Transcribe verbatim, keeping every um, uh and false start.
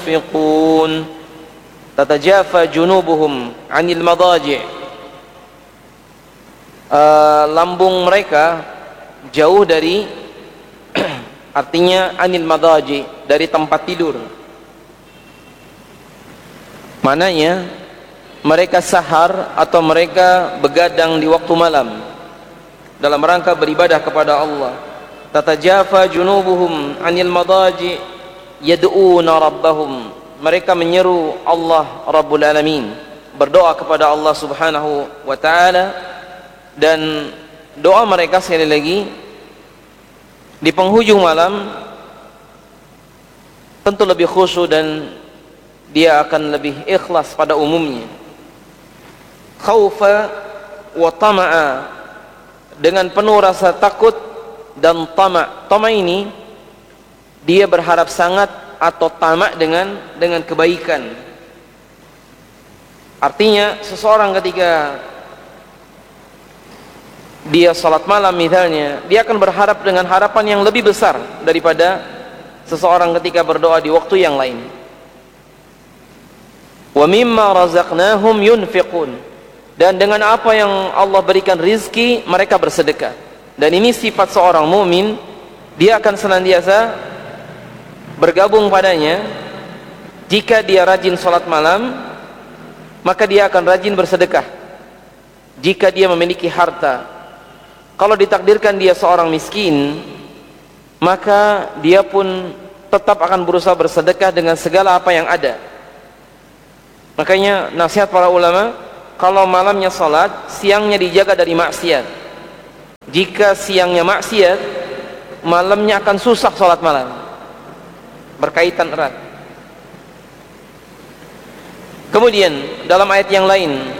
ينفقون تتجافى جنوبهم عن المضاجع. uh, lambung mereka jauh dari artinya anil madaji, dari tempat tidur. Mananya mereka sahar atau mereka begadang di waktu malam dalam rangka beribadah kepada Allah. Tatajafa junubuhum anil madaji yad'una rabbahum. Mereka menyeru Allah Rabbul Alamin, berdoa kepada Allah Subhanahu wa taala, dan doa mereka sekali lagi di penghujung malam tentu lebih khusyuk dan dia akan lebih ikhlas pada umumnya. Khaufa wa tama'a, dengan penuh rasa takut dan tama'. Tama' ini dia berharap sangat atau tamak dengan dengan kebaikan. Artinya seseorang ketika dia salat malam misalnya, dia akan berharap dengan harapan yang lebih besar daripada seseorang ketika berdoa di waktu yang lain. Wa mimma razaqnahum yunfiqun, dan dengan apa yang Allah berikan rizki mereka bersedekah. Dan ini sifat seorang mukmin, dia akan senantiasa bergabung padanya. Jika dia rajin salat malam, maka dia akan rajin bersedekah. Jika dia memiliki harta, kalau ditakdirkan dia seorang miskin, maka dia pun tetap akan berusaha bersedekah dengan segala apa yang ada. Makanya nasihat para ulama, kalau malamnya salat, siangnya dijaga dari maksiat. Jika siangnya maksiat, malamnya akan susah salat malam. Berkaitan erat. Kemudian dalam ayat yang lain,